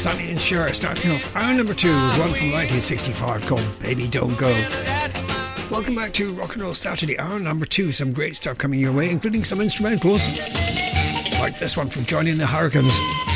Sonny and Cher, starting off hour number 2 with one from 1965 called Baby Don't Go. Welcome back to Rock and Roll Saturday, hour number 2. Some great stuff coming your way, including some instrumentals, like this one from Johnny and the Hurricanes.